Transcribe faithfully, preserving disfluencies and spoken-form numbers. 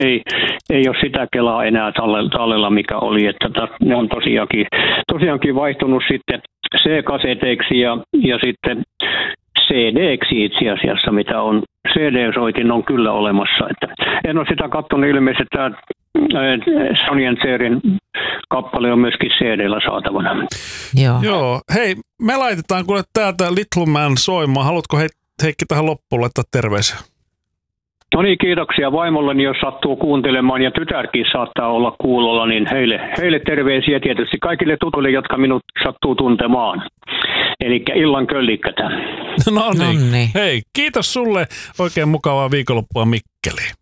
ei, ei ole sitä kelaa enää tallella, mikä oli, että ne on tosiaankin, tosiaankin vaihtunut sitten C-kaseteiksi ja, ja sitten C D-ksi itse asiassa, mitä on. C D-soitin on kyllä olemassa. Että en ole sitä katsonut, ilmeisesti tämä Sonny and Sherin kappale on myöskin C D:llä saatavana. Joo. Joo. Hei, me laitetaan kuule täältä Little Man soimaan. Haluatko he, Heikki tähän loppuun laittaa terveisiä? No niin, kiitoksia vaimolleni, jos sattuu kuuntelemaan ja tytärkin saattaa olla kuulolla, niin heille, heille terveisiä tietysti kaikille tutuille, jotka minut sattuu tuntemaan. Eli illan köllikkätä. No niin. Hei, kiitos sulle. Oikein mukavaa viikonloppua Mikkeliin.